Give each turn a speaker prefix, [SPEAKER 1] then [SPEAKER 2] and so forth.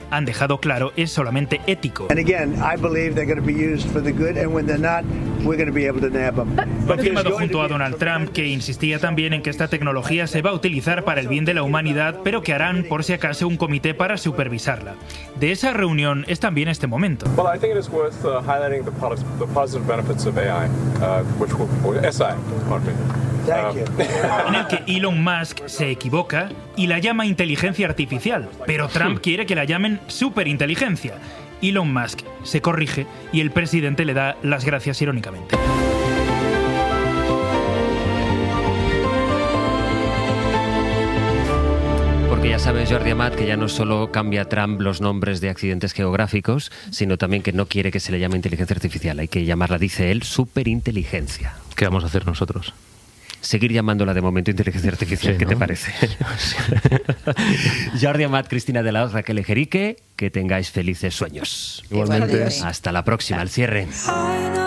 [SPEAKER 1] han dejado claro es solamente ético. Confirmado junto a Donald Trump, que insistía también en que esta tecnología se va a utilizar para el bien de la humanidad, pero que harán, por si acaso, un comité para supervisarla. De esa reunión es también este momento. En el que Elon Musk se equivoca y la llama inteligencia artificial, pero Trump quiere que la llamen superinteligencia. Elon Musk se corrige y el presidente le da las gracias irónicamente.
[SPEAKER 2] Porque ya sabes, Jordi Amat, que ya no solo cambia Trump los nombres de accidentes geográficos, sino también que no quiere que se le llame inteligencia artificial. Hay que llamarla, dice él, superinteligencia.
[SPEAKER 3] ¿Qué vamos a hacer nosotros?
[SPEAKER 2] Seguir llamándola de momento inteligencia artificial, sí, ¿qué te parece? Jordi Amat, Cristina de la Hoz, Raquel Ejerique, que tengáis felices sueños.
[SPEAKER 3] Igualmente.
[SPEAKER 2] Hasta la próxima, al cierre.